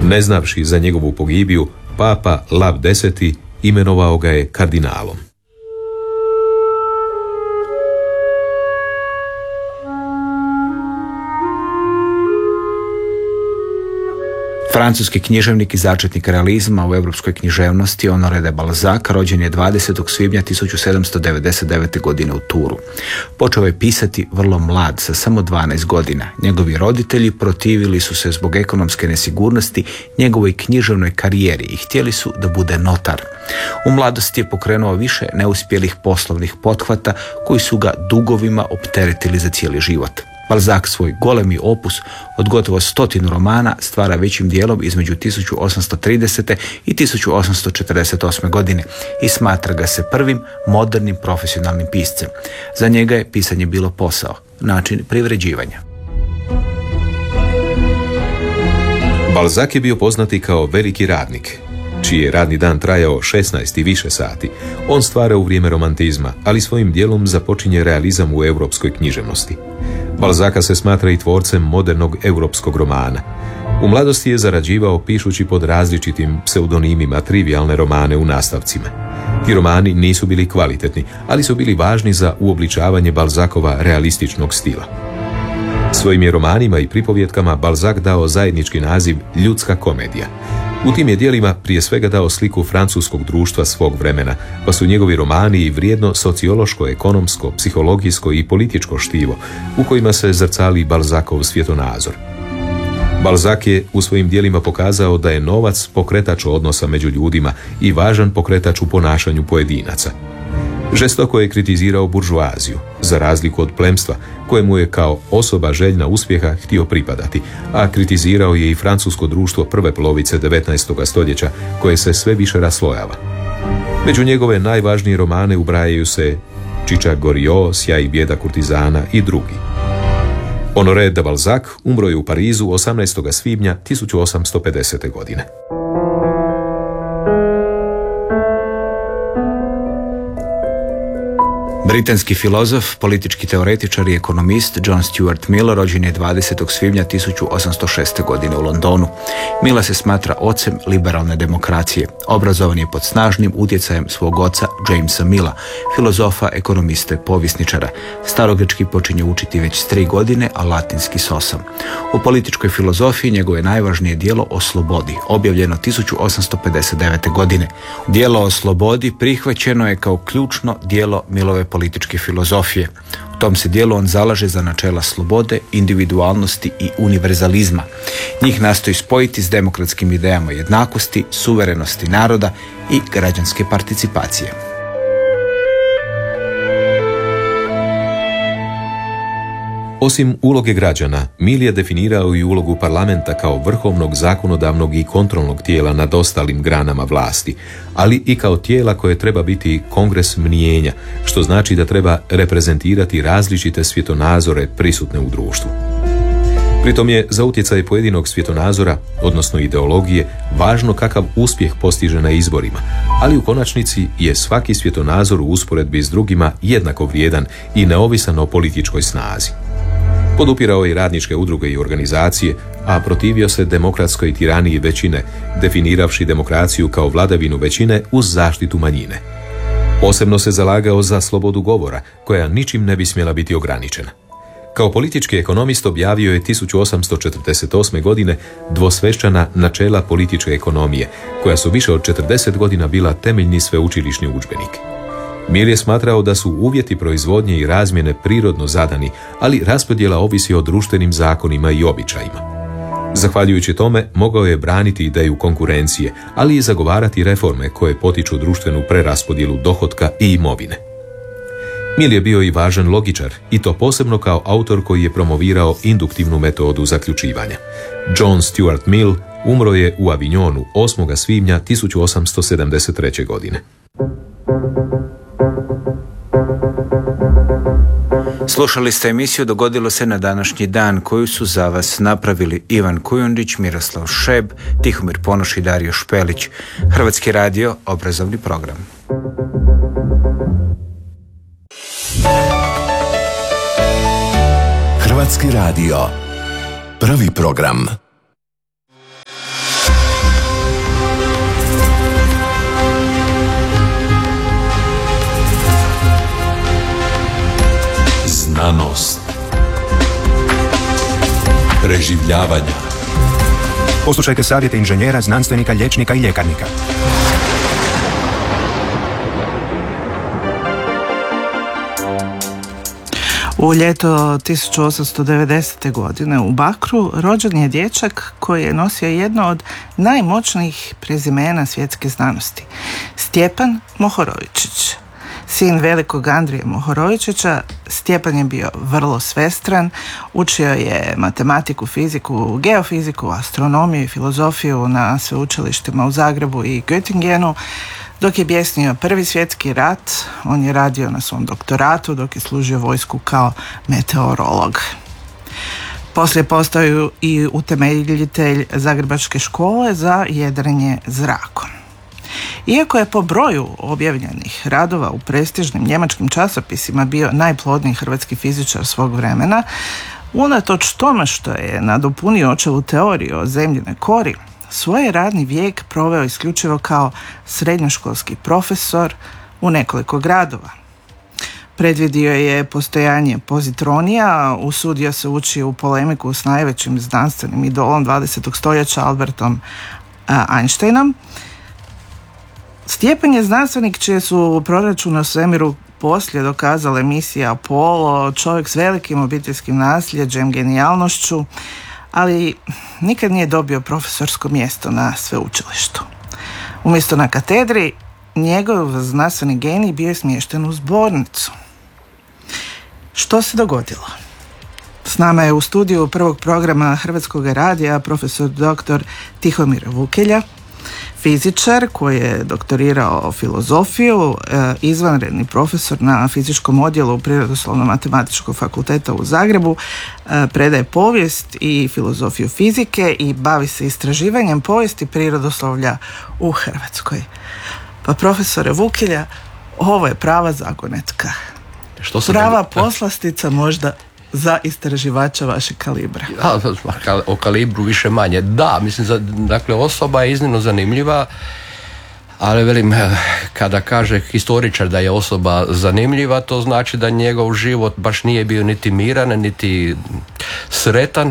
Ne znavši za njegovu pogibiju, papa Lav X imenovao ga je kardinalom. Francuski književnik i začetnik realizma u europskoj književnosti Honoré de Balzac rođen je 20. svibnja 1799. godine u Touru. Počeo je pisati vrlo mlad, sa samo 12 godina. Njegovi roditelji protivili su se zbog ekonomske nesigurnosti njegovoj književnoj karijeri i htjeli su da bude notar. U mladosti je pokrenuo više neuspjelih poslovnih pothvata koji su ga dugovima opteretili za cijeli život. Balzac svoj golemi opus od gotovo 100 romana stvara većim dijelom između 1830. i 1848. godine i smatra ga se prvim modernim profesionalnim piscem. Za njega je pisanje bilo posao, način privređivanja. Balzac je bio poznati kao veliki radnik, čiji je radni dan trajao 16 i više sati. On stvara u vrijeme romantizma, ali svojim dijelom započinje realizam u europskoj književnosti. Balzaca se smatra i tvorcem modernog europskog romana. U mladosti je zarađivao pišući pod različitim pseudonimima trivijalne romane u nastavcima. Ti romani nisu bili kvalitetni, ali su bili važni za uobličavanje Balzacova realističnog stila. Svojim je romanima i pripovjetkama Balzac dao zajednički naziv ljudska komedija. U tim je djelima prije svega dao sliku francuskog društva svog vremena, pa su njegovi romani i vrijedno sociološko, ekonomsko, psihologijsko i političko štivo, u kojima se zrcali Balzacov svjetonazor. Balzac je u svojim djelima pokazao da je novac pokretač odnosa među ljudima i važan pokretač u ponašanju pojedinaca. Žestoko je kritizirao buržoaziju, za razliku od plemstva, kojemu je kao osoba željna uspjeha htio pripadati, a kritizirao je i francusko društvo prve polovice 19. stoljeća, koje se sve više raslojava. Među njegove najvažnije romane ubrajaju se Čičak Goriot, Sjaj i bijeda kurtizana i drugi. Honoré de Balzac umro je u Parizu 18. svibnja 1850. godine. Britanski filozof, politički teoretičar i ekonomist John Stuart Mill rođen je 20. svibnja 1806. godine u Londonu. Milla se smatra ocem liberalne demokracije. Obrazovan je pod snažnim utjecajem svog oca Jamesa Milla, filozofa, ekonomiste, povjesničara. Starogrčki počinje učiti već s 3 godine, a latinski s 8. U političkoj filozofiji njegovo je najvažnije djelo o slobodi, objavljeno 1859. godine. Djelo o slobodi prihvaćeno je kao ključno djelo Millove političke filozofije. U tom se dijelu on zalaže za načela slobode, individualnosti i univerzalizma. Njih nastoji spojiti s demokratskim idejama jednakosti, suverenosti naroda i građanske participacije. Osim uloge građana, Mill je definirao i ulogu parlamenta kao vrhovnog, zakonodavnog i kontrolnog tijela nad ostalim granama vlasti, ali i kao tijela koje treba biti kongres mnijenja, što znači da treba reprezentirati različite svjetonazore prisutne u društvu. Pritom je za utjecaj pojedinog svjetonazora, odnosno ideologije, važno kakav uspjeh postiže na izborima, ali u konačnici je svaki svjetonazor u usporedbi s drugima jednako vrijedan i neovisan o političkoj snazi. Podupirao je i radničke udruge i organizacije, a protivio se demokratskoj tiraniji većine, definiravši demokraciju kao vladavinu većine uz zaštitu manjine. Posebno se zalagao za slobodu govora, koja ničim ne bi smjela biti ograničena. Kao politički ekonomist objavio je 1848. godine dvosvešćana načela političke ekonomije, koja su više od 40 godina bila temeljni sveučilišni udžbenik. Mill je smatrao da su uvjeti proizvodnje i razmjene prirodno zadani, ali raspodjela ovisi o društvenim zakonima i običajima. Zahvaljujući tome, mogao je braniti ideju konkurencije, ali i zagovarati reforme koje potiču društvenu preraspodjelu dohotka i imovine. Mill je bio i važan logičar, i to posebno kao autor koji je promovirao induktivnu metodu zaključivanja. John Stuart Mill umro je u Avignonu 8. svibnja 1873. godine. Slušali ste emisiju Dogodilo se na današnji dan, koju su za vas napravili Ivan Kujundžić, Miroslav Šeb, Tihomir Ponoš i Dario Špelić. Hrvatski radio, obrazovni program. Hrvatski radio, prvi program. preživljavanja. Poslušajte savjete inženjera, znanstvenika, liječnika i ljekarnika. U ljeto 1890. godine u Bakru rođen je dječak koji je nosio jedno od najmoćnijih prezimena svjetske znanosti, Stjepan Mohorovičić. Sin velikog Andrije Mohorovičića, Stjepan je bio vrlo svestran, učio je matematiku, fiziku, geofiziku, astronomiju i filozofiju na sveučilištima u Zagrebu i Göttingenu. Dok je bjesnio Prvi svjetski rat, on je radio na svom doktoratu dok je služio vojsku kao meteorolog. Poslije postao i utemeljitelj Zagrebačke škole za jedrenje zrakom. Iako je po broju objavljenih radova u prestižnim njemačkim časopisima bio najplodniji hrvatski fizičar svog vremena, unatoč tome što je nadopunio očevu teoriju o zemljinoj kori, svoj radni vijek proveo isključivo kao srednjoškolski profesor u nekoliko gradova. Predvidio je postojanje pozitronija, usudio se ući u polemiku s najvećim znanstvenim idolom 20. stoljeća Albertom Einsteinom. Stjepan je znanstvenik čije su proračune o svemiru poslije dokazale misija Apollo, čovjek s velikim obiteljskim nasljeđem, genijalnošću, ali nikad nije dobio profesorsko mjesto na sveučilištu. Umjesto na katedri, njegov znanstveni genij bio je smješten u zbornicu. Što se dogodilo? S nama je u studiju prvog programa Hrvatskog radija profesor dr. Tihomir Vukelja, fizičar koji je doktorirao filozofiju, izvanredni profesor na fizičkom odjelu Prirodoslovno-matematičkog fakulteta u Zagrebu, predaje povijest i filozofiju fizike i bavi se istraživanjem povijesti prirodoslovlja u Hrvatskoj. Pa profesore Vukelja, ovo je prava zagonetka. Prava poslastica možda za istraživača vašeg kalibra. O kalibru više manje. Da, mislim, dakle, osoba je iznimno zanimljiva, ali velim, kada kaže historičar da je osoba zanimljiva, to znači da njegov život baš nije bio niti miran, niti sretan.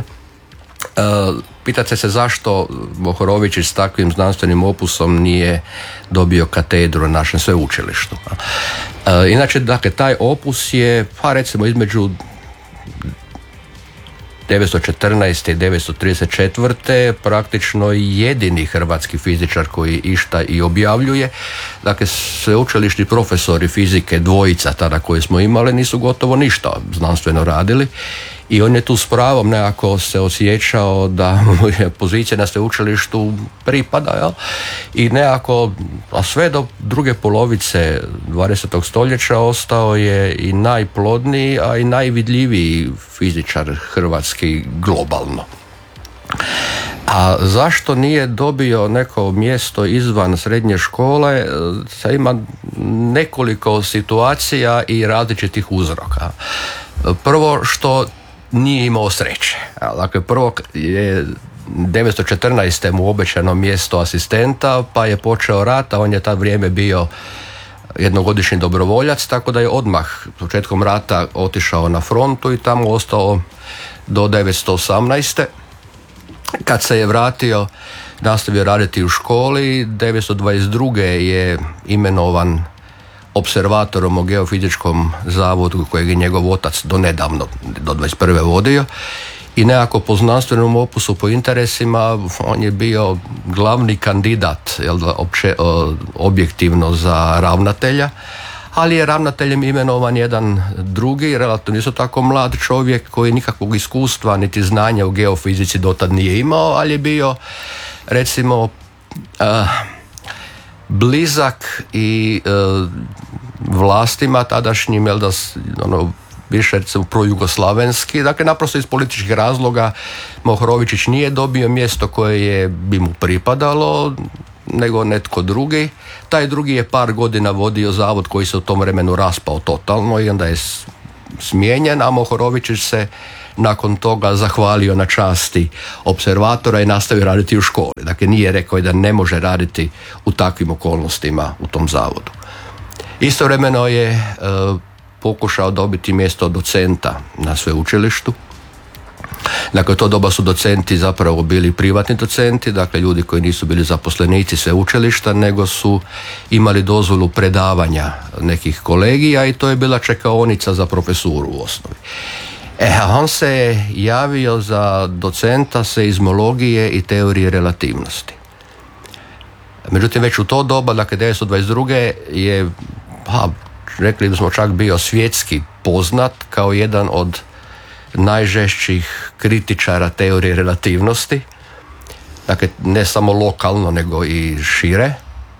Pitate se zašto Mohorovičić s takvim znanstvenim opusom nije dobio katedru na našem sveučilištu. Inače, dakle, taj opus je, pa recimo, između 914. i 934. praktično jedini hrvatski fizičar koji išta i objavljuje. Dakle, sveučilišni profesori fizike, dvojica tada koje smo imali, nisu gotovo ništa znanstveno radili. I on je tu s pravom nekako se osjećao da mu je pozicija na sveučilištu pripada, jel? I nekako, a sve do druge polovice 20. stoljeća ostao je i najplodniji, a i najvidljiviji fizičar hrvatski globalno. A zašto nije dobio neko mjesto izvan srednje škole? Ima nekoliko situacija i različitih uzroka. Prvo, što nije imao sreće. Dakle, prvo je 914. mu obećano mjesto asistenta, pa je počeo rat, a on je tad vrijeme bio jednogodišnji dobrovoljac, tako da je odmah početkom rata otišao na frontu i tamo ostao do 918. Kad se je vratio, nastavio raditi u školi. 922. je imenovan observatorom u Geofizičkom zavodu kojeg je njegov otac do nedavno, do 21. vodio, i nekako po znanstvenom opusu, po interesima, on je bio glavni kandidat, objektivno, za ravnatelja, ali je ravnateljem imenovan jedan drugi, relativno isto tako mlad čovjek koji nikakvog iskustva niti znanja u geofizici dotad nije imao, ali je bio, recimo, blizak i vlastima tadašnjim, više recimo projugoslavenski, dakle naprosto iz političkih razloga Mohorovičić nije dobio mjesto koje bi mu pripadalo, nego netko drugi. Taj drugi je par godina vodio zavod koji se u tom vremenu raspao totalno i onda je smijenjen, a Mohorovičić se nakon toga zahvalio na časti observatora i nastavio raditi u školi. Dakle, nije rekao da ne može raditi u takvim okolnostima u tom zavodu. Istovremeno je pokušao dobiti mjesto docenta na sveučilištu Dakle, to doba su docenti zapravo bili privatni docenti, dakle ljudi koji nisu bili zaposlenici sveučilišta, nego su imali dozvolu predavanja nekih kolegija i to je bila čekaonica za profesuru u osnovi. A on se je javio za docenta seizmologije i teorije relativnosti. Međutim, već u to doba, dakle 1922. je, rekli bismo čak bio svjetski poznat kao jedan od najžešćih kritičara teorije relativnosti, dakle ne samo lokalno nego i šire.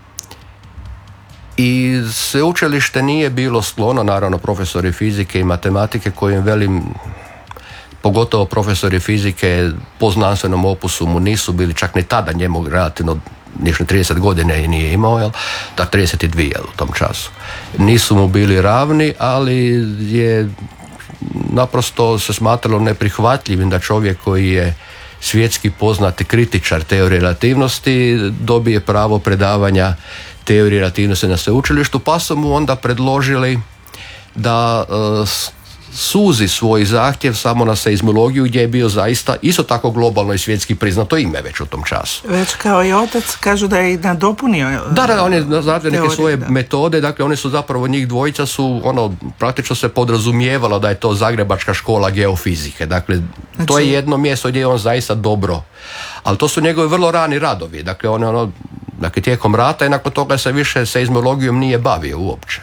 I sveučilište nije bilo sklono, naravno profesori fizike i matematike kojim velim, pogotovo profesori fizike po znanstvenom opusu mu nisu bili, čak ni tada njemu relativno, ništa 30 godina i nije imao, da 32 u tom času. Nisu mu bili ravni, ali je naprosto se smatralo neprihvatljivim da čovjek koji je svjetski poznati kritičar teorije relativnosti dobije pravo predavanja teorije relativnosti na sveučilištu, pa su mu onda predložili da suzi svoj zahtjev samo na seizmologiju gdje je bio zaista isto tako globalno i svjetski priznato ime već u tom času. Već kao i otac kažu da je i nadopunio. Da, on je nazadio neke svoje metode, dakle oni su zapravo, njih dvojica su, praktično se podrazumijevalo da je to Zagrebačka škola geofizike, dakle to je jedno mjesto gdje je on zaista dobro, ali to su njegovi vrlo rani radovi, dakle dakle tijekom rata i nakon toga se više seizmologijom nije bavio uopće.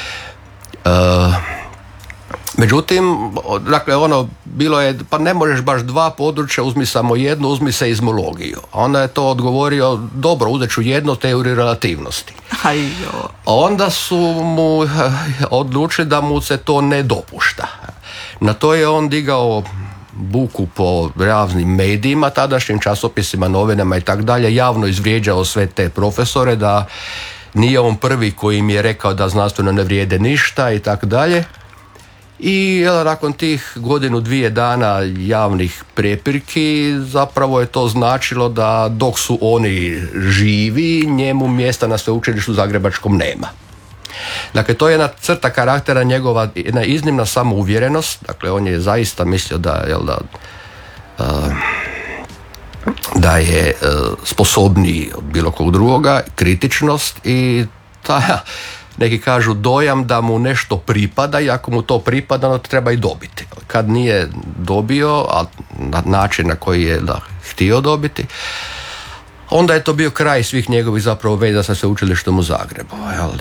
Međutim, dakle bilo je, pa ne možeš baš dva područja, uzmi samo jedno, uzmi seizmologiju. Onda je to odgovorio, dobro, uzet ću jedno, teoriju relativnosti. Onda su mu odlučili da mu se to ne dopušta. Na to je on digao buku po raznim medijima, tadašnjim časopisima, novinama i tako dalje, javno izvrijeđao sve te profesore, da nije on prvi koji im je rekao da znanstveno ne vrijede ništa i tako dalje. I nakon tih 1-2 dana javnih prepirki zapravo je to značilo da dok su oni živi, njemu mjesta na sveučilištu zagrebačkom nema. Dakle, to je jedna crta karaktera njegova, jedna iznimna samouvjerenost, dakle on je zaista mislio da je sposobniji od bilo kog drugoga, kritičnost i neki kažu dojam da mu nešto pripada i ako mu to pripada, onda treba i dobiti. Kad nije dobio, a na način na koji je htio dobiti, onda je to bio kraj svih njegovih zapravo veza sa sveučilištem u Zagrebu.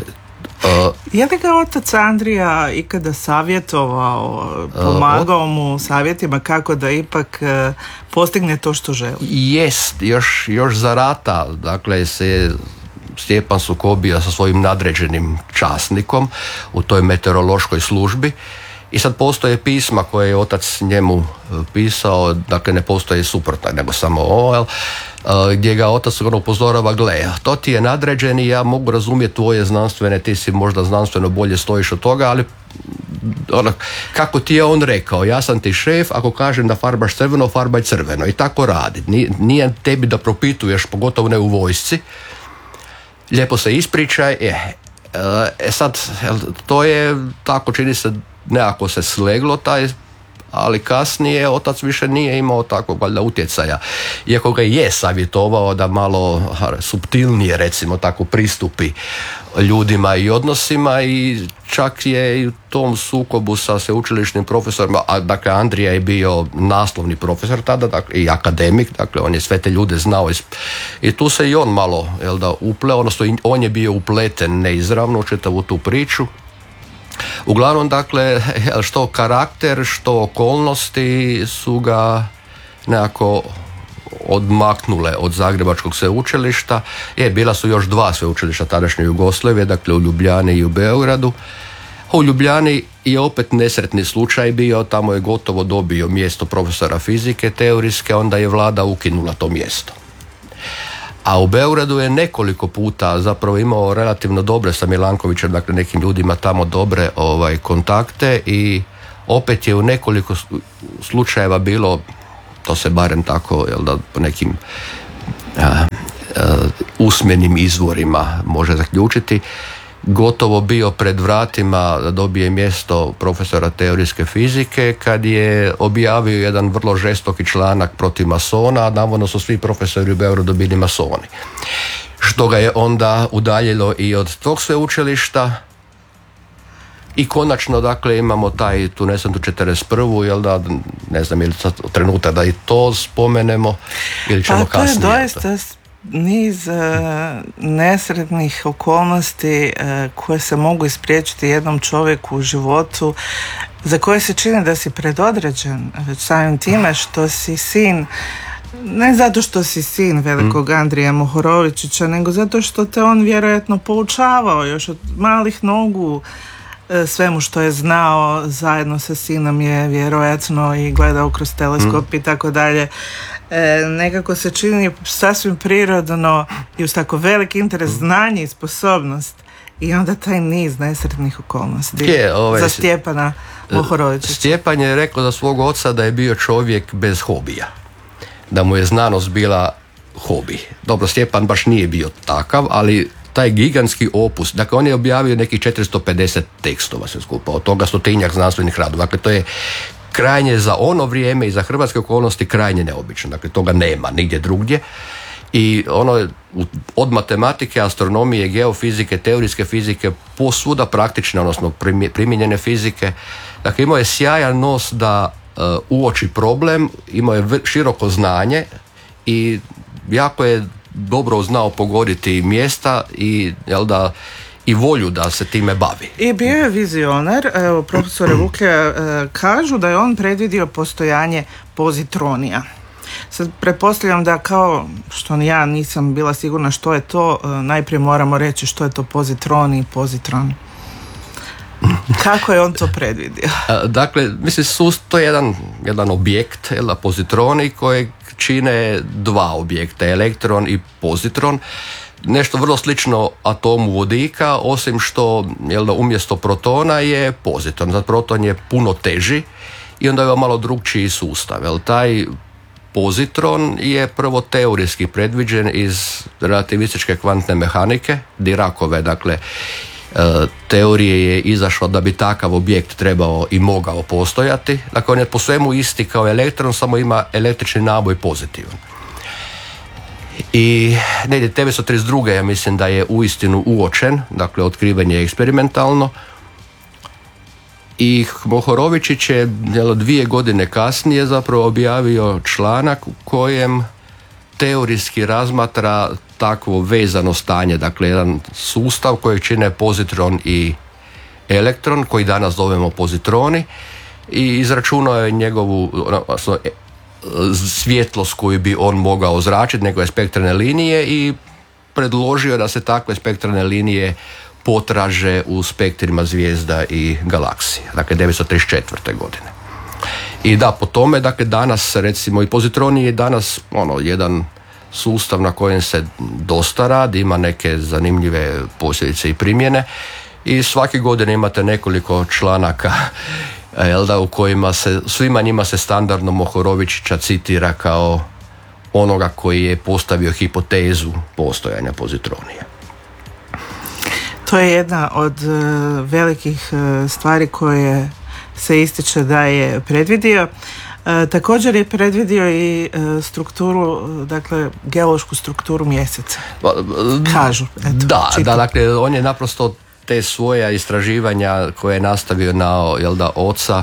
Je li ga otac Andrija ikada savjetovao, pomagao mu savjetima kako da ipak postigne to što želi? Jest, još za rata, dakle se Stjepan sukobio sa svojim nadređenim časnikom u toj meteorološkoj službi i sad postoje pisma koje je otac njemu pisao, dakle ne postoje suprotno, nego samo gdje ga otac upozorava, gle, to ti je nadređeni, ja mogu razumjeti tvoje znanstvene, ti si možda znanstveno bolje stojiš od toga, ali kako ti je on rekao, ja sam ti šef, ako kažem da farbaš crveno, farbaj crveno i tako radi. Nije tebi da propituješ, pogotovo ne u vojsci, lijepo se ispričaj, sad to je tako, čini se nekako se sleglo ali kasnije otac više nije imao takvog valjda utjecaja, iako ga je savjetovao da malo suptilnije recimo tako pristupi ljudima i odnosima i čak je i u tom sukobu sa sveučilišnim profesorima, a dakle Andrija je bio naslovni profesor tada, dakle, i akademik, dakle on je sve te ljude znao i tu se i on malo upleo, odnosno on je bio upleten neizravno u čitavu tu priču. Uglavnom, dakle, što karakter, što okolnosti su ga nekako odmaknule od Zagrebačkog sveučilišta. Bila su još 2 sveučilišta tadašnje Jugoslavije, dakle u Ljubljani i u Beogradu. U Ljubljani je opet nesretni slučaj bio, tamo je gotovo dobio mjesto profesora fizike teorijske, onda je vlada ukinula to mjesto. A u Beogradu je nekoliko puta zapravo imao relativno dobre sa Milankovićem, dakle nekim ljudima tamo dobre kontakte i opet je u nekoliko slučajeva bilo, to se barem tako po nekim usmenim izvorima može zaključiti, gotovo bio pred vratima da dobije mjesto profesora teorijske fizike kad je objavio jedan vrlo žestoki članak protiv masona, a navodno su svi profesori u Beogradu bili masoni. Što ga je onda udaljilo i od tog sveučilišta. I konačno, dakle, imamo tu nesretnu 41. Jel da, ne znam, ili sad trenutak da i to spomenemo ili ćemo kasnije. To je doista niz nesretnih okolnosti koje se mogu ispriječiti jednom čovjeku u životu, za koje se čini da si predodređen već samim time što si sin, ne zato što si sin velikog Andrija Mohorovičića, nego zato što te on vjerojatno poučavao još od malih nogu svemu što je znao, zajedno sa sinom je vjerojatno i gledao kroz teleskop i tako dalje. Nekako se čini sasvim prirodno i uz tako veliki interes, znanje i sposobnost, i onda taj niz nesretnih okolnosti za Stjepana Mohorovičića. Stjepan je rekao za svog oca da je bio čovjek bez hobija, da mu je znanost bila hobi. Dobro, Stjepan baš nije bio takav, ali taj gigantski opus, dakle on je objavio nekih 450 tekstova sve skupa, od toga 100-tinjak znanstvenih radova. Dakle, to je krajnje za ono vrijeme i za hrvatske okolnosti krajnje neobično. Dakle, toga nema nigdje drugdje. I ono od matematike, astronomije, geofizike, teorijske fizike, posvuda praktične, odnosno primijenjene fizike. Dakle, imao je sjajan nos da uoči problem, imao je široko znanje i jako je dobro znao pogoditi mjesta i i volju da se time bavi. I bio je vizionar. Evo, profesore Vuklja, kažu da je on predvidio postojanje pozitronija. Sad pretpostavljam da, kao što ja nisam bila sigurna što je to, najprije moramo reći što je to pozitron i pozitron. Kako je on to predvidio? Dakle, mislim, to je jedan objekt, pozitroni, kojeg čine dva objekta, elektron i pozitron. Nešto vrlo slično atomu vodika, osim što umjesto protona je pozitron. Znači, proton je puno teži i onda je malo drugčiji sustav. Taj pozitron je prvo teorijski predviđen iz relativističke kvantne mehanike, Diracove, dakle, teorije je izašlo da bi takav objekt trebao i mogao postojati. Dakle, on je po svemu isti kao elektron, samo ima električni naboj pozitivan. I negdje 1932. ja mislim da je uistinu uočen, dakle otkriven je eksperimentalno, i Mohorovičić je 2 godine kasnije zapravo objavio članak u kojem teorijski razmatra takvo vezano stanje, dakle jedan sustav kojeg čine pozitron i elektron, koji danas zovemo pozitroni, i izračunao je njegovu svjetlost koju bi on mogao zračiti, njegove spektralne linije, i predložio da se takve spektralne linije potraže u spektrima zvijezda i galaksije, dakle 1934. godine. I da, po tome, dakle, danas, recimo, i pozitroni je danas jedan sustav na kojem se dosta radi, ima neke zanimljive posljedice i primjene, i svake godine imate nekoliko članaka u kojima svima njima se standardno Mohorovičića citira kao onoga koji je postavio hipotezu postojanja pozitronija. To je jedna od velikih stvari koje se ističe da je predvidio. Također je predvidio i strukturu, dakle geološku strukturu mjeseca. Kažu. Da, dakle on je naprosto te svoja istraživanja koje je nastavio na oca,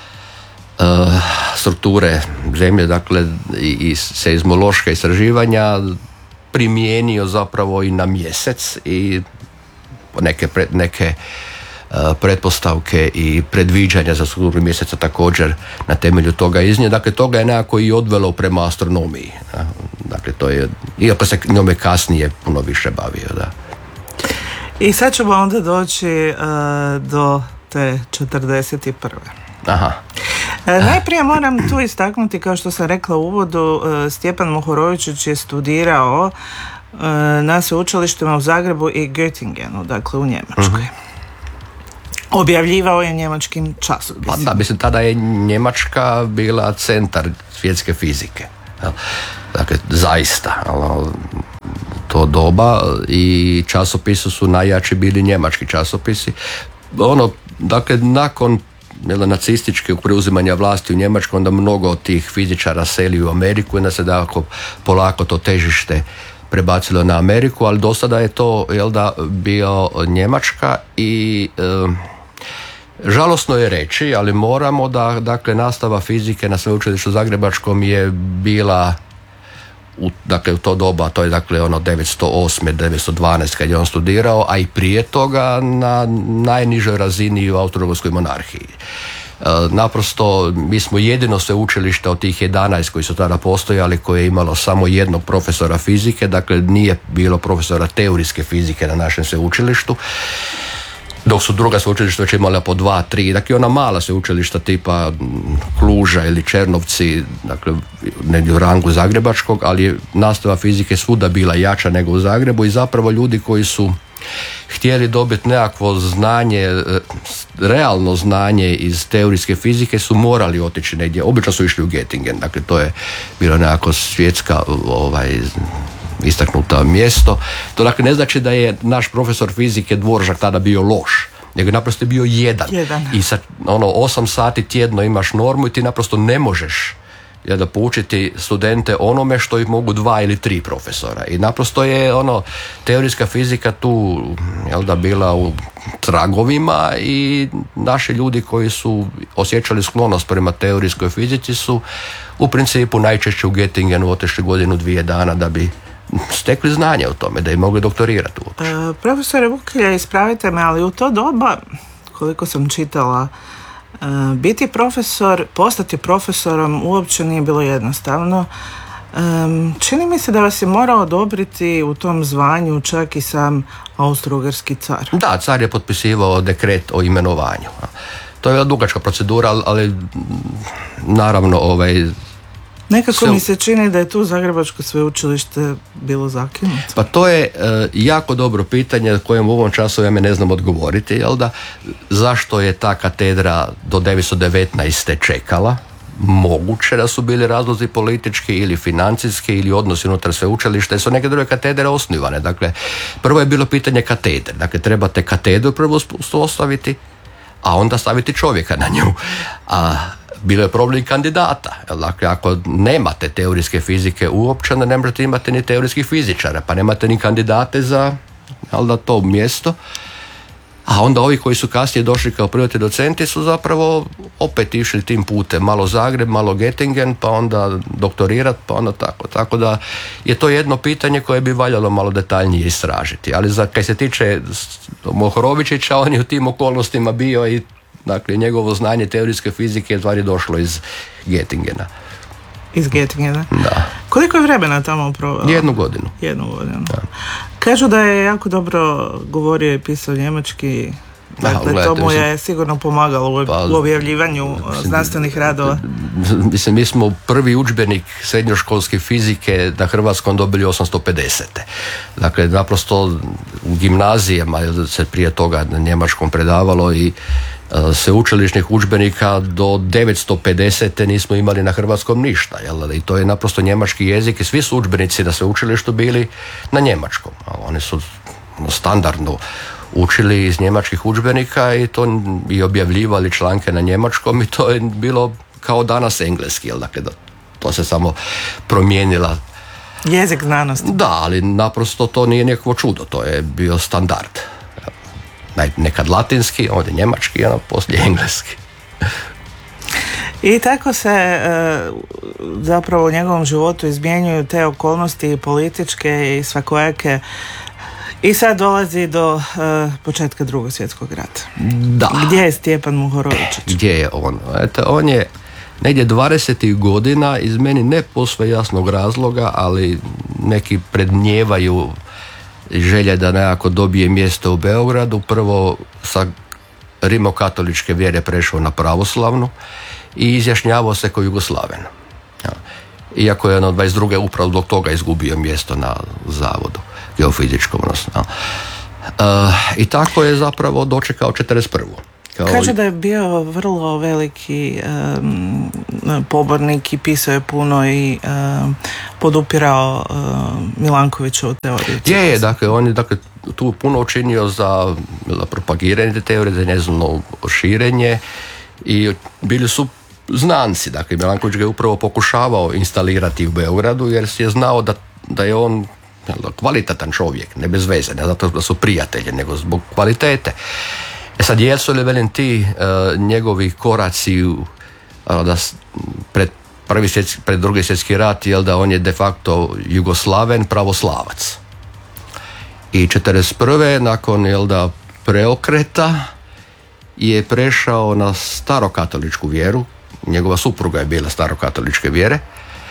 strukture zemlje, dakle i seizmološka istraživanja, primijenio zapravo i na mjesec, i neke pretpostavke i predviđanja za strukturu mjeseca također na temelju toga iznio. Dakle, toga je nekako i odvelo prema astronomiji. Dakle, to je, iako se njome kasnije puno više bavio, da. I sad ćemo onda doći do te 41. Aha. Najprije moram tu istaknuti, kao što sam rekla u uvodu, Stjepan Mohorovičić je studirao na sveučilištima u Zagrebu i Göttingenu, dakle u Njemačkoj. Objavljivao je njemačkim časopisima. Pa da, mislim, tada je Njemačka bila centar svjetske fizike. Dakle, zaista. to doba i časopisi su najjači bili njemački časopisi. Dakle, nakon nacističkog preuzimanja vlasti u Njemačkoj, onda mnogo od tih fizičara seli u Ameriku i onda se polako to težište prebacilo na Ameriku, ali do sada je to bio Njemačka i žalosno je reći, ali moramo da, dakle, nastava fizike na Sveučilištu Zagrebačkom je bila u to doba, to je 908. 912 kad je on studirao, a i prije toga na najnižoj razini u Austro-Ugarskoj monarhiji. Naprosto mi smo jedino sveučilište od tih 11 koji su tada postojali koje je imalo samo jednog profesora fizike, dakle nije bilo profesora teorijske fizike na našem sveučilištu, dok su druga sveučilišta već imala po 2, 3, dakle ona mala sveučilišta tipa Kluža ili Černovci, dakle negdje u rangu zagrebačkog, ali je nastava fizike svuda bila jača nego u Zagrebu i zapravo ljudi koji su htjeli dobiti nekakvo znanje, realno znanje iz teorijske fizike su morali otići negdje, obično su išli u Göttingen, dakle to je bilo nekako svjetska istaknuto mjesto. To dakle ne znači da je naš profesor fizike Dvoržak tada bio loš, nego je naprosto bio jedan. I sa 8 sati tjedno imaš normu i ti naprosto ne možeš da poučiti studente onome što ih mogu 2 ili 3 profesora. I naprosto je teorijska fizika tu bila u tragovima i naši ljudi koji su osjećali sklonost prema teorijskoj fizici su u principu najčešće u Göttingenu otišli 1-2 dana da bi stekli znanje o tome, da i mogli doktorirati uopće. Profesore Vukilja, ispravite me, ali u to doba, koliko sam čitala, biti profesor, postati profesorom uopće nije bilo jednostavno. Čini mi se da vas je morao odobriti u tom zvanju čak i sam austro-ugarski car. Da, car je potpisivao dekret o imenovanju. To je dugačka procedura, ali naravno nekako mi se čini da je tu Zagrebačko sveučilište bilo zakinuto. Pa to je jako dobro pitanje kojem u ovom času ja ne znam odgovoriti, zašto je ta katedra do 1919. čekala. Moguće da su bili razlozi politički ili financijski ili odnosi unutar sveučilišta, jer su neke druge katedre osnivane. Dakle, prvo je bilo pitanje katedre. Dakle, trebate katedru prvo ostaviti, a onda staviti čovjeka na nju. A bilo je problem kandidata. Dakle, ako nemate teorijske fizike uopće, onda ne možete imati ni teorijskih fizičara, pa nemate ni kandidate za to mjesto. A onda ovi koji su kasnije došli kao privatni docenti su zapravo opet išli tim putem. Malo Zagreb, malo Göttingen, pa onda doktorirat, pa onda tako. Tako da je to jedno pitanje koje bi valjalo malo detaljnije istražiti. Ali kaj se tiče Mohorovičića, on je u tim okolnostima bio i dakle, njegovo znanje teorijske fizike je stvari došlo iz Göttingena. Iz Göttingena? Da. Koliko je vremena tamo proveo? 1 godinu. 1 godinu. Da. Kažu da je jako dobro govorio i pisao njemački. Dakle, to mu je sigurno pomagalo u objavljivanju znanstvenih radova. Mislim, mi smo prvi udžbenik srednjoškolske fizike na hrvatskom dobili 850. Dakle, naprosto u gimnazijama se prije toga na njemačkom predavalo i sveučilišnih udžbenika do 950. nismo imali na hrvatskom ništa. I to je naprosto njemački jezik i svi su udžbenici na sveučilištu bili na njemačkom. Oni su standardno učili iz njemačkih udžbenika i to i objavljivali članke na njemačkom i to je bilo kao danas engleski. Dakle, to se samo promijenila jezik znanosti. Da, ali naprosto to nije nekakvo čudo, to je bio standard. Nekad latinski, onda njemački, a poslije engleski. I tako se zapravo u njegovom životu izmjenjuju te okolnosti političke i svakojake. I sad dolazi do početka Drugog svjetskog rata. Da. Gdje je Stjepan Mohorovičić? Gdje je on? On je negdje 20. godina iz meni ne posve jasnog razloga, ali neki predmnijevaju želje da nekako dobije mjesto u Beogradu. Prvo sa rimokatoličke vjere prešao na pravoslavnu i izjašnjavao se kao Jugoslaven. Iako je 22. upravo zbog toga izgubio mjesto na zavodu geofizičkom. I tako je zapravo dočekao 41. Kažu da je bio vrlo veliki pobornik i pisao je puno i podupirao Milankovićevu teoriju. Je, dakle, on je tu puno učinio za propagiranje te teorije, za njezino širenje i bili su znanci. Dakle, Milanković ga je upravo pokušavao instalirati u Beogradu jer si je znao da je on kvalitetan čovjek, ne bez veze, ne zato da su prijatelji, nego zbog kvalitete. Sad, jesu li velim ti njegovi koraci da pred drugi svjetski rat, da on je de facto Jugoslaven pravoslavac. I 1941. nakon preokreta je prešao na starokatoličku vjeru, njegova supruga je bila starokatoličke vjere,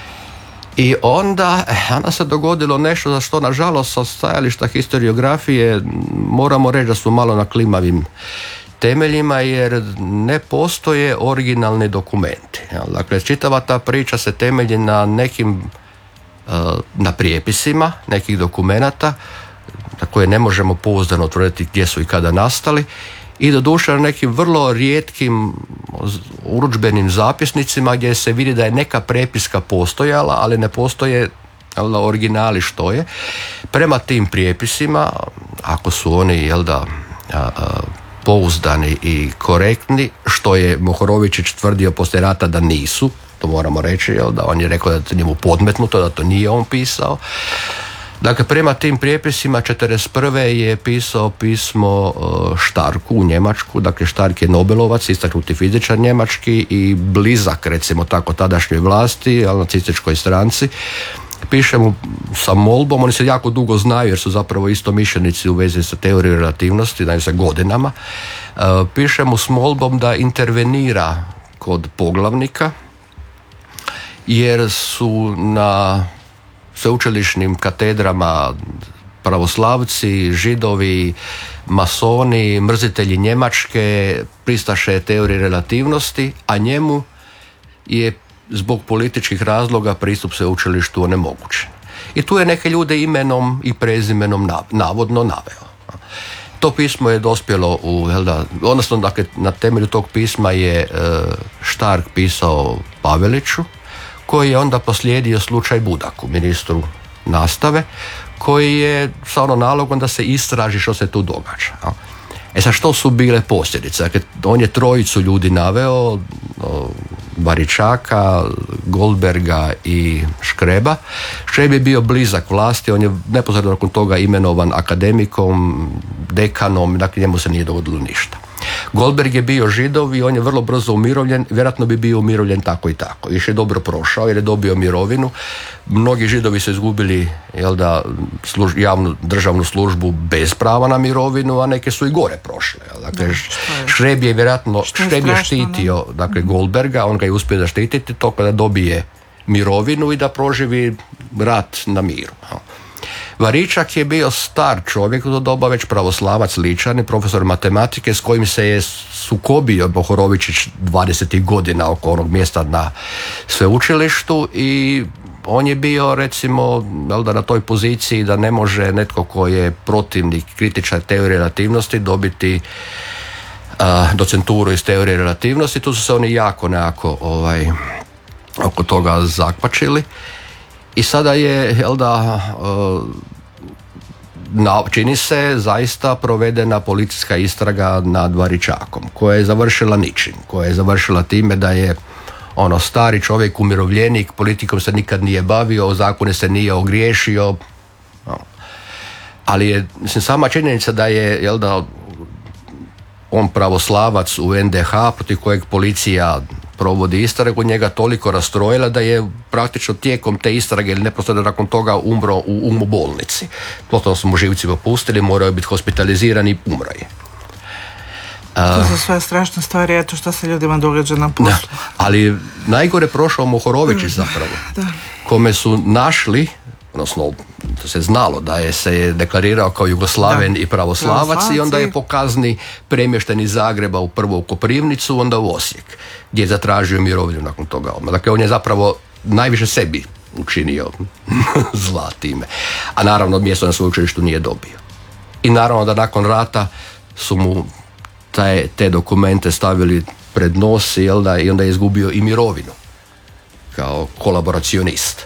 i onda se dogodilo nešto za što nažalost sa stajališta historiografije moramo reći da su malo na klimavim temeljima jer ne postoje originalni dokumenti. Dakle, čitava ta priča se temelji na nekim na prijepisima nekih dokumenata za koje ne možemo pouzdano utvrditi gdje su i kada nastali i doduše na nekim vrlo rijetkim urudžbenim zapisnicima gdje se vidi da je neka prepiska postojala, ali ne postoje originali što je. Prema tim prijepisima, ako su oni pouzdani i korektni, što je Mohorovičić tvrdio poslije rata da nisu, to moramo reći, da on je rekao da je to njemu podmetnuto, da to nije on pisao. Dakle, prema tim prijepisima 1941. je pisao pismo Starku u Njemačku. Dakle, Stark je Nobelovac, istaknuti fizičar njemački i blizak, recimo tako, tadašnjoj vlasti, nacističkoj stranci. Piše mu sa molbom, oni se jako dugo znaju jer su zapravo istomišljenici u vezi sa teorijom relativnosti, znaju se godinama. Piše mu s molbom da intervenira kod poglavnika jer su na sveučilišnim katedrama pravoslavci, židovi, masoni, mrzitelji Njemačke, pristaše teorije relativnosti, a njemu je zbog političkih razloga pristup sveučilištu onemogućen. I tu je neke ljude imenom i prezimenom navodno naveo. To pismo je dospjelo odnosno dakle, na temelju tog pisma je Stark pisao Paveliću, koji je onda poslijedio slučaj Budaku, ministru nastave, koji je sa nalogom da se istraži što se tu događa. Sad, što su bile posljedice? Dakle, on je trojicu ljudi naveo, Baričaka, Goldberga i Škreba. Škreb je bio blizak vlasti, on je neposredno nakon toga imenovan akademikom, dekanom, dakle njemu se nije dogodilo ništa. Goldberg je bio Židov i on je vrlo brzo umirovljen, vjerojatno bi bio umirovljen tako i tako. Još je dobro prošao jer je dobio mirovinu. Mnogi Židovi su izgubili javnu državnu službu bez prava na mirovinu, a neke su i gore prošle. Dakle, Škreb je vjerojatno štitio Goldberga, on ga je uspio zaštititi to kada dobije mirovinu i da proživi rat na miru. Varičak je bio star čovjek u to doba, već pravoslavac Ličani, profesor matematike s kojim se je sukobio Mohorovičić 20. godina oko onog mjesta na sveučilištu i on je bio recimo na toj poziciji da ne može netko koji je protivnik kritičar teorije relativnosti dobiti docenturu iz teorije relativnosti. Tu su se oni jako nekako oko toga zakvačili. I sada je, čini se, zaista provedena policijska istraga nad Varičakom, koja je završila ničim, koja je završila time da je stari čovjek, umirovljenik, politikom se nikad nije bavio, o zakone se nije ogriješio, ali je, sama činjenica da je, on pravoslavac u NDH protiv kojeg policija provodi istragu, njega toliko rastrojila da je praktično tijekom te istrage ili neposredno nakon toga umro u bolnici. Potom su mu živci popustili, morao je biti hospitaliziran i umro je. To su sve strašne stvari, eto što se ljudima događa na poslu. Da, ali najgore prošao Mohorovičić zapravo, kome su našli, odnosno se znalo da je se deklarirao kao Jugoslaven i pravoslavac i onda je po kazni premješten iz Zagreba prvo u Koprivnicu, onda u Osijek, gdje je zatražio mirovinu nakon toga. Dakle, on je zapravo najviše sebi učinio zla time. A naravno mjesto na sveučilištu nije dobio. I naravno da nakon rata su mu te dokumente stavili pred nos, jel da, i onda je izgubio i mirovinu kao kolaboracionist.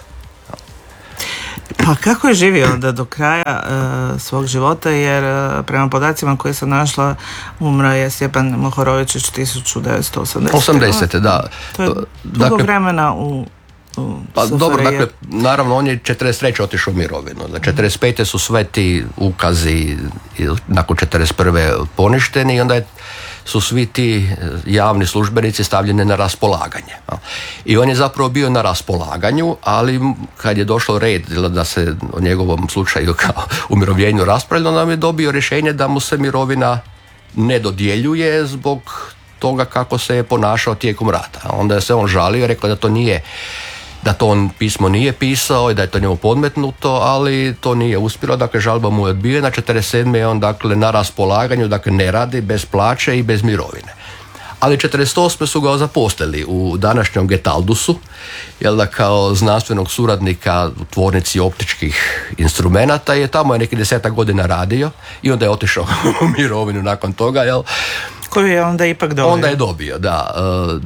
Pa kako je živio onda do kraja svog života, jer prema podacima koje sam našla umro je Stjepan Mohorovičić 1980. 80. da. To je dugo vremena u pa SFRJ. dobro, dakle, naravno on je 43. otišao u mirovinu. Za 45. su sve ti ukazi nakon 41. poništeni i onda su svi ti javni službenici stavljeni na raspolaganje. I on je zapravo bio na raspolaganju, ali kad je došao red da se o njegovom slučaju kao umirovljenju raspravlja, on nam je dobio rješenje da mu se mirovina ne dodjeljuje zbog toga kako se je ponašao tijekom rata. Onda je se on žalio i rekao da to on pismo nije pisao i da je to njemu podmetnuto, ali to nije uspjelo, dakle žalba mu je odbijena. 47. je on dakle na raspolaganju, dakle ne radi, bez plaće i bez mirovine. Ali 48. su ga zaposlili u današnjem Getaldusu, jel da, kao znanstvenog suradnika u tvornici optičkih instrumenata, je tamo je neki 10 godina radio i onda je otišao u mirovinu nakon toga, jel? Koju je onda ipak dobio. Onda je dobio, da.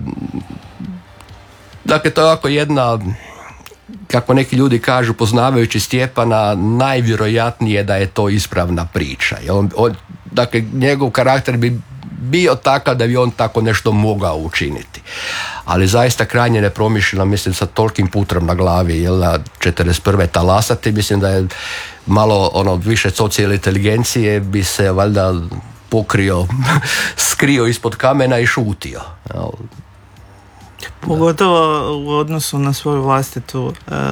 Dakle, to je ovako jedna, kako neki ljudi kažu, poznavajući Stjepana, najvjerojatnije da je to ispravna priča. Dakle, njegov karakter bi bio takav da bi on tako nešto mogao učiniti. Ali zaista krajnje nepromišljeno, mislim, sa tolikim putrom na glavi, jel da, 41. talasati, mislim da je malo više socijalne inteligencije bi se valjda pokrio, skrio ispod kamena i šutio. Pogotovo u odnosu na svoju vlastitu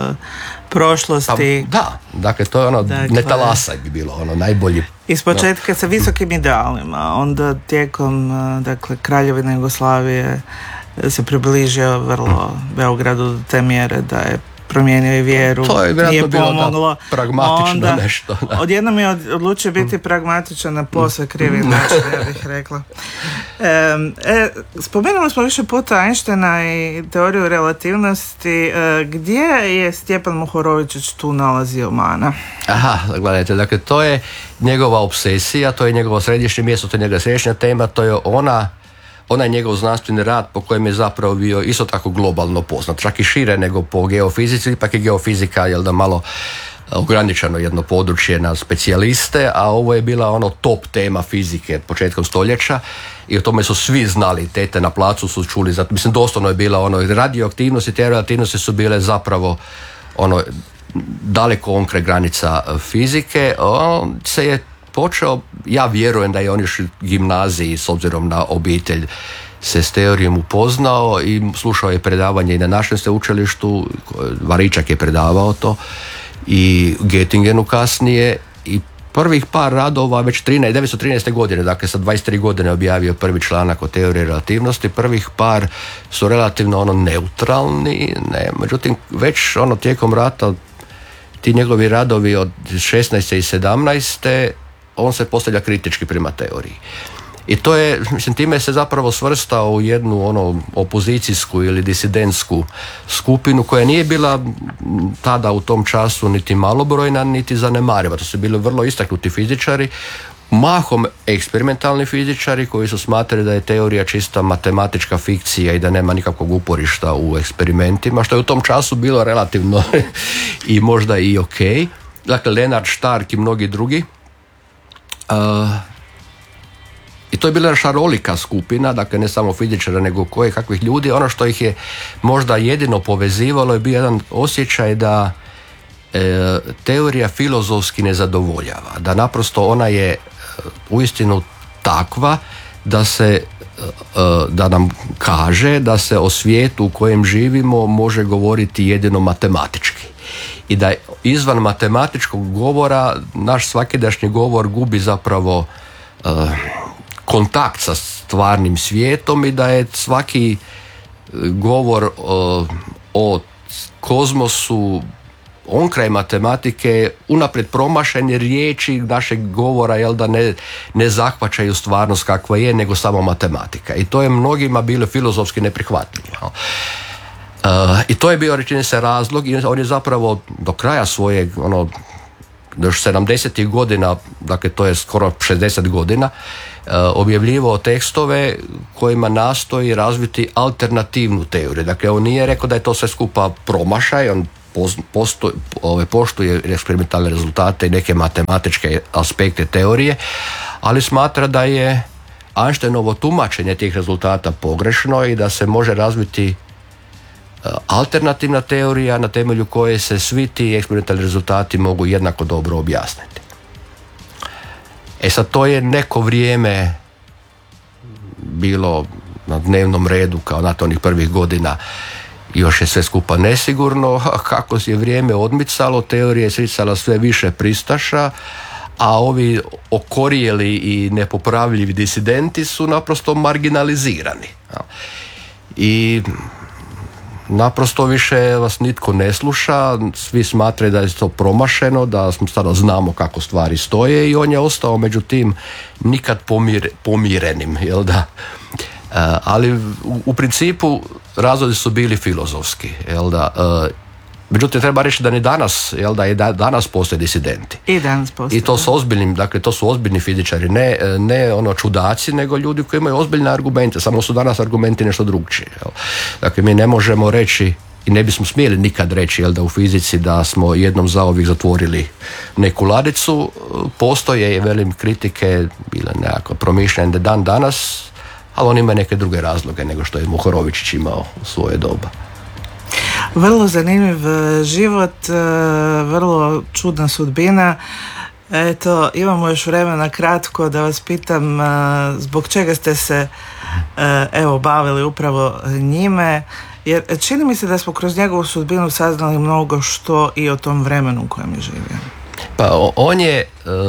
prošlosti. Da, dakle to je ne talasaj bi bilo najbolji. Iz početka sa visokim idealima, onda tijekom Kraljevine Jugoslavije se približio vrlo Beogradu do te mjere da je promijenio i vjeru. To je vjerojatno bilo pomoglo. Pragmatično onda, nešto. Da. Odjednom je odlučio biti pragmatičan na posve krivi način, ja bih rekla. Spomenuli smo više puta Einsteina i teoriju relativnosti. Gdje je Stjepan Mohorovičić tu nalazio mana? Aha, gledajte, dakle to je njegova obsesija, to je njegovo središnje mjesto, to je njegova središnja tema, to je onaj njegov znanstveni rad po kojem je zapravo bio isto tako globalno poznat, čak i šire nego po geofizici, ipak je geofizika jel da malo ograničeno jedno područje na specijaliste, a ovo je bila top tema fizike početkom stoljeća i o tome su svi znali, tete na placu su čuli, zato mislim doslovno je bila radioaktivnost i te radioaktivnosti su bile zapravo daleko onkraj granica fizike. On se je počeo, ja vjerujem da je on još u gimnaziji s obzirom na obitelj se s teorijom upoznao i slušao je predavanje i na našem sveučilištu, Varičak je predavao to i Göttingenu kasnije i prvih par radova već 1913. godine, dakle sa 23 godine objavio prvi članak o teoriji relativnosti, prvih par su relativno neutralni, međutim već tijekom rata ti njegovi radovi od 16. i 17. on se postavlja kritički prema teoriji. I to je, mislim, time se zapravo svrstao u jednu opozicijsku ili disidentsku skupinu koja nije bila tada u tom času niti malobrojna, niti zanemariva. To su bili vrlo istaknuti fizičari, mahom eksperimentalni fizičari koji su smatrali da je teorija čista matematička fikcija i da nema nikakvog uporišta u eksperimentima, što je u tom času bilo relativno i možda i ok. Dakle, Leonard Stark i mnogi drugi. I to je bila šarolika skupina, dakle ne samo fizičara nego koje kakvih ljudi. Ono što ih je možda jedino povezivalo je bio jedan osjećaj da teorija filozofski ne zadovoljava, da naprosto ona je uistinu takva da nam kaže da se o svijetu u kojem živimo može govoriti jedino matematički i da izvan matematičkog govora naš svakidašnji govor gubi zapravo kontakt sa stvarnim svijetom i da je svaki govor o kozmosu onkraj matematike unaprijed promašene riječi našeg govora, jel da ne zahvaćaju stvarnost kakva je, nego samo matematika. I to je mnogima bilo filozofski neprihvatljivo. I to je bio, rečeni se, razlog i on je zapravo do kraja svojeg još 70. godina, dakle to je skoro 60 godina, objavljivao tekstove kojima nastoji razviti alternativnu teoriju. Dakle, on nije rekao da je to sve skupa promašaj, on poštuje eksperimentalne rezultate i neke matematičke aspekte teorije, ali smatra da je Einsteinovo tumačenje tih rezultata pogrešno i da se može razviti alternativna teorija na temelju koje se svi ti eksperimentalni rezultati mogu jednako dobro objasniti. Sad to je neko vrijeme bilo na dnevnom redu kao na onih prvih godina, još je sve skupa nesigurno, a kako je vrijeme odmicalo, teorija je sricala sve više pristaša, a ovi okorijeli i nepopravljivi disidenti su naprosto marginalizirani. I naprosto više vas nitko ne sluša, svi smatraju da je to promašeno, da smo sada znamo kako stvari stoje i on je ostao među tim nikad pomirenim, jel da? Ali u principu razlozi su bili filozofski, jel da? Međutim, treba reći da ni danas, jel da, i danas postoje disidenti. I danas postoje. I to su ozbiljni, dakle, to su ozbiljni fizičari, ne ono čudaci, nego ljudi koji imaju ozbiljne argumente, samo su danas argumenti nešto drugčiji. Dakle, mi ne možemo reći i ne bismo smjeli nikad reći, jel da, u fizici da smo jednom zauvijek zatvorili neku ladicu. Postoje, velim, kritike, bile nekako promišljanje dan danas, ali on ima neke druge razloge nego što je Mohorovičić imao u svoje doba. Vrlo zanimljiv život, vrlo čudna sudbina. Eto, imamo još vremena kratko da vas pitam zbog čega ste se bavili upravo njime, jer čini mi se da smo kroz njegovu sudbinu saznali mnogo što i o tom vremenu u kojem je živio. Pa on je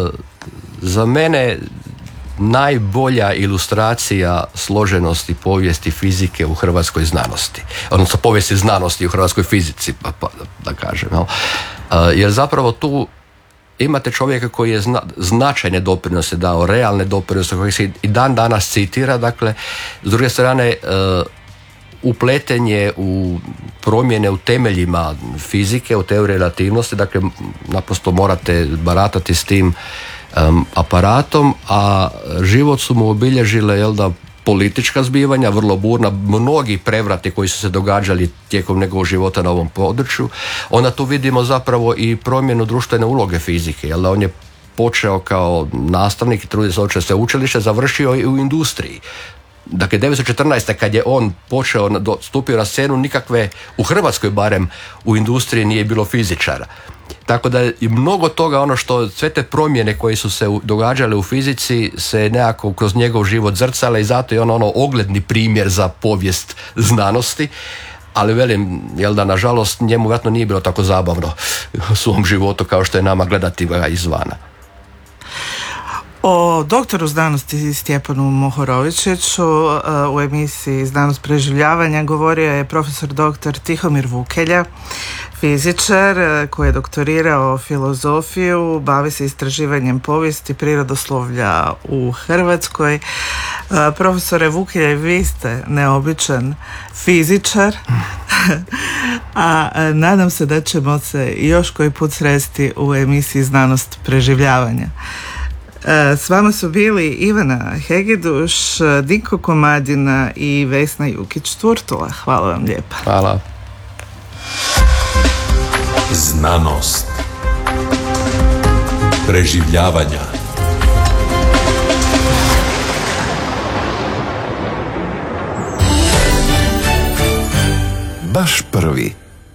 za mene najbolja ilustracija složenosti povijesti fizike u hrvatskoj znanosti, odnosno povijesti znanosti u hrvatskoj fizici, pa da kažem. Jer zapravo tu imate čovjeka koji je značajne doprinose dao, realne doprinose koji se i dan danas citira, dakle, s druge strane upletenje u promjene u temeljima fizike, u teoriji relativnosti, dakle, naprosto morate baratati s tim aparatom, a život su mu obilježile, jel da, politička zbivanja, vrlo burna, mnogi prevrati koji su se događali tijekom njegovog života na ovom području. Onda tu vidimo zapravo i promjenu društvene uloge fizike, jel da, on je počeo kao nastavnik i trudio se ući sveučilište, završio i u industriji. Dakle, 1914. kad je on stupio na scenu, nikakve, u Hrvatskoj barem, u industriji nije bilo fizičara. Tako da i mnogo toga, ono što, sve te promjene koje su se događale u fizici se nekako kroz njegov život zrcale i zato je ono ogledni primjer za povijest znanosti. Ali velim, jel da, nažalost, njemu vjerojatno nije bilo tako zabavno u svom životu kao što je nama gledati ga izvana. O doktoru znanosti Stjepanu Mohorovičiću u emisiji Znanost preživljavanja govorio je profesor dr. Tihomir Vukelja, fizičar koji je doktorirao filozofiju, bavi se istraživanjem povijesti prirodoslovlja u Hrvatskoj. Profesore Vukelja, vi ste neobičan fizičar, a nadam se da ćemo se još koji put sresti u emisiji Znanost preživljavanja. S vama su bili Ivana Hegeduš, Dinko Komadina i Vesna Jukić-Tvrtula. Hvala vam lijepa. Hvala. Znanost preživljavanja. Baš prvi.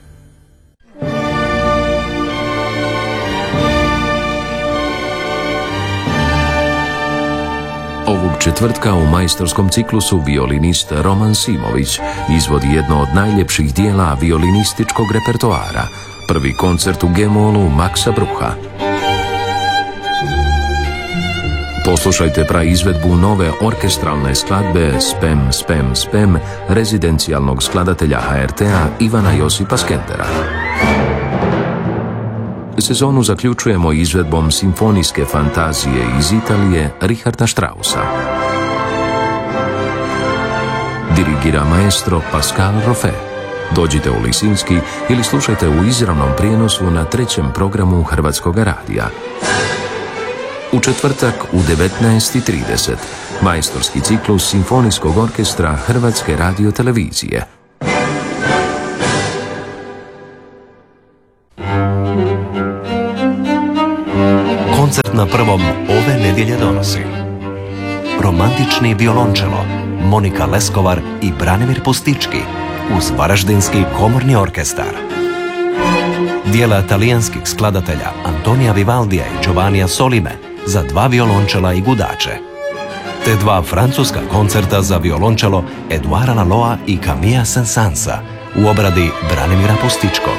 Ovog četvrtka u majstorskom ciklusu violinist Roman Simović izvodi jedno od najljepših dijela violinističkog repertoara, prvi koncert u G-molu Maxa Brucha. Poslušajte praizvedbu nove orkestralne skladbe Spem, spem, spem rezidencijalnog skladatelja HRT-a Ivana Josipa Skendera. Sezonu zaključujemo izvedbom simfonijske fantazije iz Italije Richarda Straussa. Dirigira maestro Pascal Roffet. Dođite u Lisinski ili slušajte u izravnom prijenosu na 3. programu Hrvatskog radija. U četvrtak u 19:30 majstorski ciklus Simfonijskog orkestra Hrvatske radiotelevizije. Koncert na prvom ove nedjelje donosi romantični violončelo Monika Leskovar i Branimir Pustički uz Varaždinski komorni orkestar. Dijela talijanskih skladatelja Antonija Vivaldija i Giovannija Solime za 2 violončela i gudače, te 2 francuska koncerta za violončelo Eduara Laloa i Camilla Saint-Sansa u obradi Branimira Pustičkog.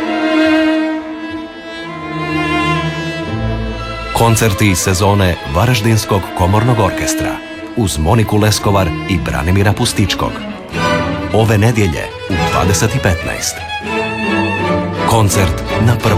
Koncerti iz sezone Varaždinskog komornog orkestra uz Moniku Leskovar i Branimira Pustičkog. Ove nedjelje u 20:15. Koncert na prvom.